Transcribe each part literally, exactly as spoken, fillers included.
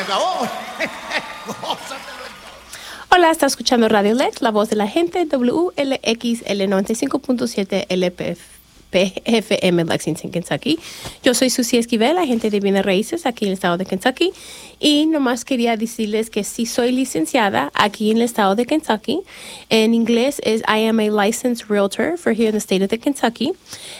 acabó. Gózatelo. Hola, está escuchando Radio Lex, la voz de la gente, W L X L noventa y cinco punto siete L P F M Lexington, Kentucky. Yo soy Susi Esquivel, agente de bienes raíces aquí en el estado de Kentucky. Y nomás quería decirles que sí soy licenciada aquí en el estado de Kentucky. En inglés es I am a licensed realtor for here in the state of the Kentucky.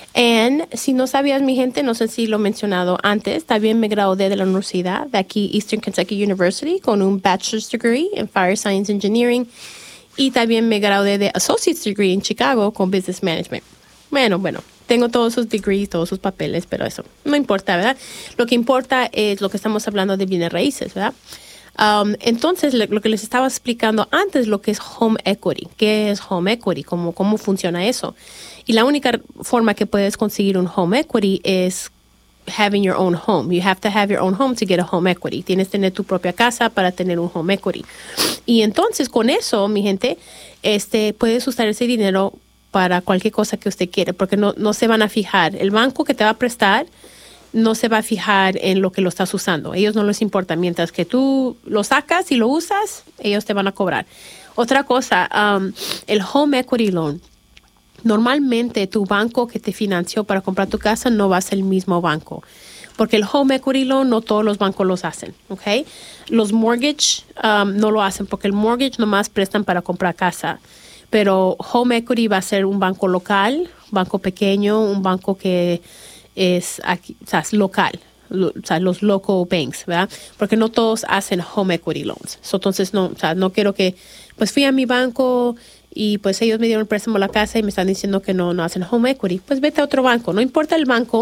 And si no sabías, mi gente, no sé si lo he mencionado antes, también me gradué de la universidad de aquí, Eastern Kentucky University, con un bachelor's degree en Fire Science Engineering. Y también me gradué de associate's degree en Chicago con Business Management. Bueno, bueno. Tengo todos sus degrees, todos sus papeles, pero eso no importa, ¿verdad? Lo que importa es lo que estamos hablando de bienes raíces, ¿verdad? Um, entonces, lo, lo que les estaba explicando antes, lo que es home equity. ¿Qué es home equity? ¿Cómo, cómo funciona eso? Y la única forma que puedes conseguir un home equity es having your own home. You have to have your own home to get a home equity. Tienes que tener tu propia casa para tener un home equity. Y entonces, con eso, mi gente, este, puedes usar ese dinero para cualquier cosa que usted quiera, porque no, no se van a fijar. El banco que te va a prestar no se va a fijar en lo que lo estás usando. Ellos no les importa. Mientras que tú lo sacas y lo usas, ellos te van a cobrar. Otra cosa, um, el home equity loan. Normalmente tu banco que te financió para comprar tu casa no va a ser el mismo banco. Porque el home equity loan no todos los bancos los hacen, ¿ok? Los mortgage um, no lo hacen porque el mortgage nomás prestan para comprar casa. Pero home equity va a ser un banco local, banco pequeño, un banco que es aquí, o sea, es local, lo, o sea, los local banks, ¿verdad? Porque no todos hacen home equity loans. So, entonces, no, o sea, no quiero que, pues fui a mi banco y pues ellos me dieron el préstamo a la casa y me están diciendo que no, no hacen home equity. Pues vete a otro banco, no importa el banco,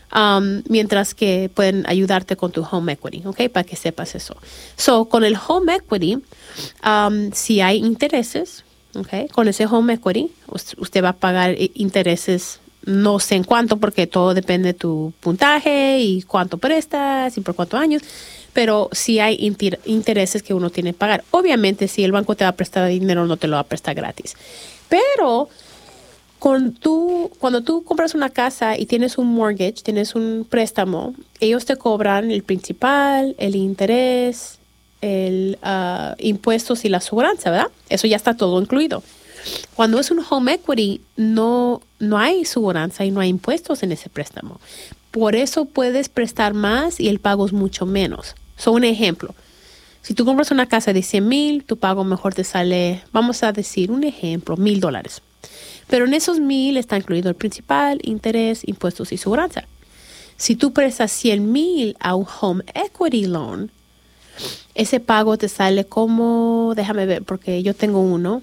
um, mientras que pueden ayudarte con tu home equity, ¿ok? Para que sepas eso. So, con el home equity, um, si hay intereses, okay, con ese home equity, usted va a pagar intereses no sé en cuánto, porque todo depende de tu puntaje y cuánto prestas y por cuántos años, pero sí hay inter- intereses que uno tiene que pagar. Obviamente, si el banco te va a prestar dinero, no te lo va a prestar gratis. Pero con tú, cuando tú compras una casa y tienes un mortgage, tienes un préstamo, ellos te cobran el principal, el interés, el uh, impuestos y la aseguranza, ¿verdad? Eso ya está todo incluido. Cuando es un home equity, no, no hay aseguranza y no hay impuestos en ese préstamo. Por eso puedes prestar más y el pago es mucho menos. So, un ejemplo. Si tú compras una casa de cien mil, tu pago mejor te sale, vamos a decir un ejemplo, mil dólares. Pero en esos mil está incluido el principal, interés, impuestos y aseguranza. Si tú prestas cien mil a un home equity loan, ese pago te sale como, déjame ver, porque yo tengo uno.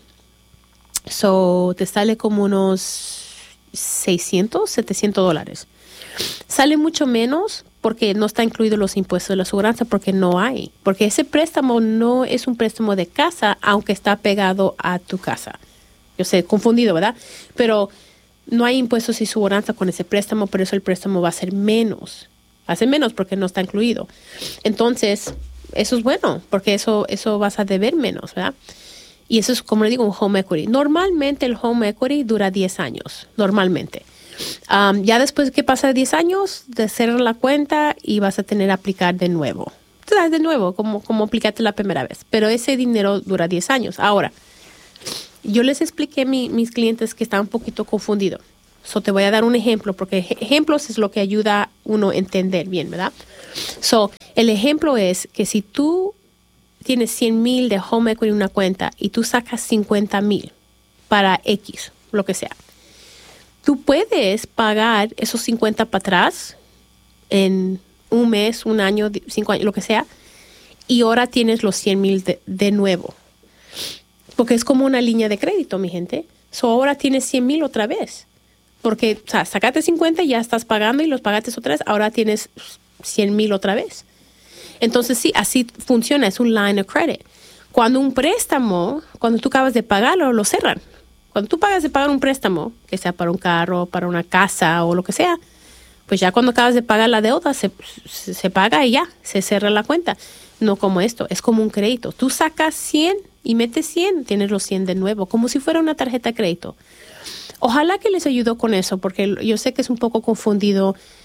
So, te sale como unos seiscientos, setecientos dólares. Sale mucho menos porque no está incluido los impuestos de la aseguranza, porque no hay. Porque ese préstamo no es un préstamo de casa, aunque está pegado a tu casa. Yo sé, confundido, ¿verdad? Pero no hay impuestos y aseguranza con ese préstamo, por eso el préstamo va a ser menos. Va a ser menos porque no está incluido. Entonces, eso es bueno, porque eso, eso vas a deber menos, ¿verdad? Y eso es, como le digo, un home equity. Normalmente el home equity dura diez años, normalmente. Um, ya después que pasa diez años, te cierran la cuenta y vas a tener que aplicar de nuevo. Entonces, de nuevo, como, como aplicaste la primera vez. Pero ese dinero dura diez años. Ahora, yo les expliqué a mi, mis clientes que están un poquito confundidos. So, te voy a dar un ejemplo, porque ejemplos es lo que ayuda a uno a entender bien, ¿verdad? So, el ejemplo es que si tú tienes cien mil de home equity en una cuenta y tú sacas cincuenta mil para X, lo que sea, tú puedes pagar esos cincuenta para atrás en un mes, un año, cinco años, lo que sea, y ahora tienes los cien mil de, de nuevo. Porque es como una línea de crédito, mi gente. So, ahora tienes cien mil otra vez. Porque, o sea, sacaste cincuenta y ya estás pagando y los pagaste otra vez, ahora tienes cien mil otra vez. Entonces, sí, así funciona, es un line of credit. Cuando un préstamo, cuando tú acabas de pagarlo, lo cerran. Cuando tú pagas de pagar un préstamo, que sea para un carro, para una casa o lo que sea, pues ya cuando acabas de pagar la deuda, se, se, se paga y ya, se cierra la cuenta. No como esto, es como un crédito. Tú sacas cien y metes cien, tienes los cien de nuevo, como si fuera una tarjeta de crédito. Ojalá que les ayudó con eso, porque yo sé que es un poco confundido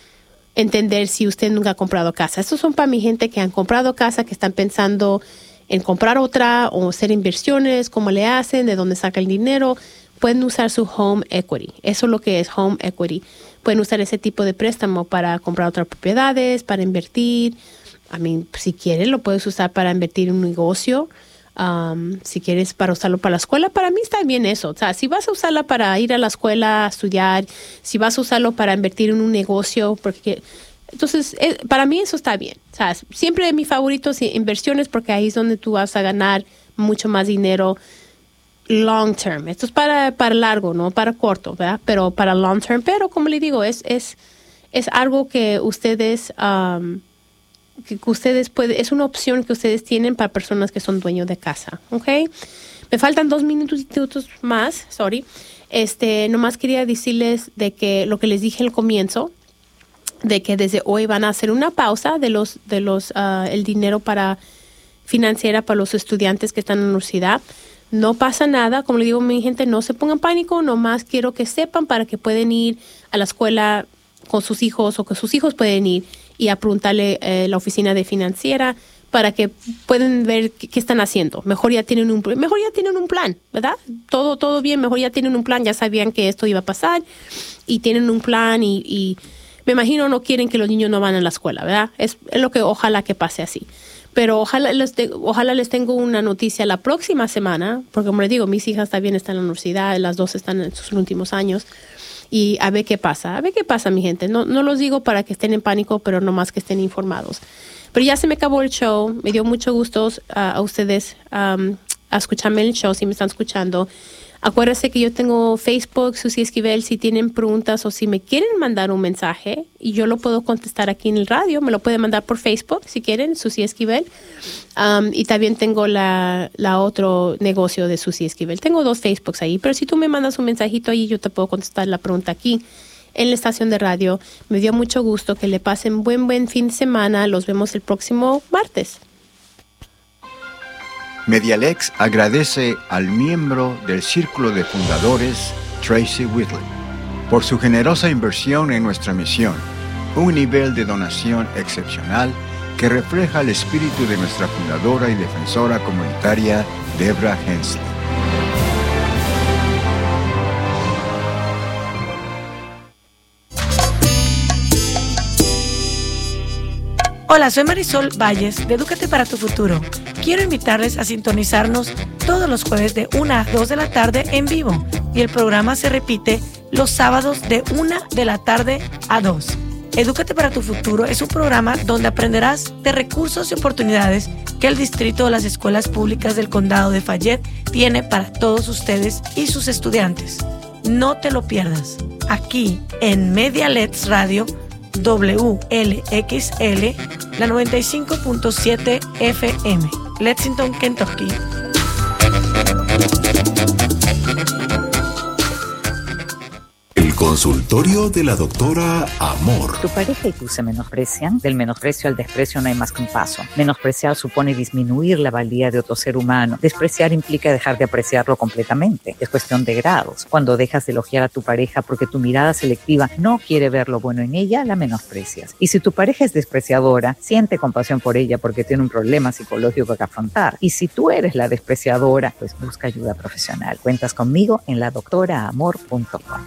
entender si usted nunca ha comprado casa. Estos son para mi gente que han comprado casa, que están pensando en comprar otra o hacer inversiones, cómo le hacen, de dónde saca el dinero. Pueden usar su home equity. Eso es lo que es home equity. Pueden usar ese tipo de préstamo para comprar otras propiedades, para invertir. I mean, si quieres, lo puedes usar para invertir en un negocio. Um, si quieres para usarlo para la escuela, para mí está bien eso. O sea, si vas a usarla para ir a la escuela a estudiar, si vas a usarlo para invertir en un negocio, porque entonces eh, para mí eso está bien. O sea, siempre mi favorito es inversiones porque ahí es donde tú vas a ganar mucho más dinero long term. Esto es para, para largo, no para corto, ¿verdad? Pero para long term. Pero como le digo, es, es, es algo que ustedes... Um, que ustedes pueden, es una opción que ustedes tienen para personas que son dueños de casa, ¿ok? Me faltan dos minutos más, sorry. Este, nomás quería decirles de que lo que les dije al comienzo, de que desde hoy van a hacer una pausa de los, de los, uh, el dinero para financiera para los estudiantes que están en la universidad. No pasa nada, como le digo a mi gente, no se pongan pánico, nomás quiero que sepan para que pueden ir a la escuela con sus hijos o que sus hijos pueden ir y a preguntarle a eh, la oficina de financiera para que puedan ver qué, qué están haciendo. Mejor ya tienen un mejor ya tienen un plan, ¿verdad? Todo todo bien, mejor ya tienen un plan, ya sabían que esto iba a pasar y tienen un plan y, y me imagino no quieren que los niños no van a la escuela, ¿verdad? Es, es lo que ojalá que pase así. Pero ojalá les, de, ojalá les tengo una noticia la próxima semana, porque como les digo, mis hijas también están en la universidad, las dos están en sus últimos años. Y a ver qué pasa, a ver qué pasa, mi gente. No, no los digo para que estén en pánico, pero nomás que estén informados. Pero ya se me acabó el show. Me dio mucho gusto uh, a ustedes um, a escucharme el show, si me están escuchando. Acuérdense que yo tengo Facebook, Susi Esquivel, si tienen preguntas o si me quieren mandar un mensaje y yo lo puedo contestar aquí en el radio, me lo pueden mandar por Facebook si quieren, Susi Esquivel. Um, y también tengo la, la otro negocio de Susi Esquivel. Tengo dos Facebooks ahí, pero si tú me mandas un mensajito ahí, yo te puedo contestar la pregunta aquí en la estación de radio. Me dio mucho gusto, que le pasen buen, buen fin de semana. Los vemos el próximo martes. Medialex agradece al miembro del Círculo de Fundadores, Tracy Whitley, por su generosa inversión en nuestra misión, un nivel de donación excepcional que refleja el espíritu de nuestra fundadora y defensora comunitaria, Debra Hensley. Hola, soy Marisol Valles de Edúcate para tu Futuro. Quiero invitarles a sintonizarnos todos los jueves de una a dos de la tarde en vivo y el programa se repite los sábados de una de la tarde a dos. Edúcate para tu Futuro es un programa donde aprenderás de recursos y oportunidades que el distrito de las escuelas públicas del condado de Fayette tiene para todos ustedes y sus estudiantes. No te lo pierdas. Aquí en Medialex Radio W L X L, la noventa y cinco punto siete F M, Lexington, Kentucky. El consultorio de la doctora Amor. Tu pareja y tú se menosprecian. Del menosprecio al desprecio no hay más que un paso. Menospreciar supone disminuir la valía de otro ser humano. Despreciar implica dejar de apreciarlo completamente. Es cuestión de grados. Cuando dejas de elogiar a tu pareja porque tu mirada selectiva no quiere ver lo bueno en ella, la menosprecias. Y si tu pareja es despreciadora, siente compasión por ella porque tiene un problema psicológico que afrontar. Y si tú eres la despreciadora, pues busca ayuda profesional. Cuentas conmigo en la doctora amor punto com.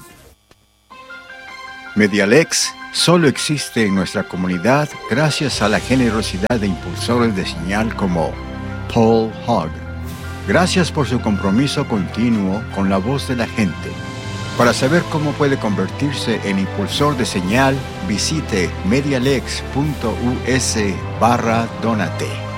Medialex solo existe en nuestra comunidad gracias a la generosidad de impulsores de señal como Paul Hogg. Gracias por su compromiso continuo con la voz de la gente. Para saber cómo puede convertirse en impulsor de señal, visite medialex punto u s barra donate.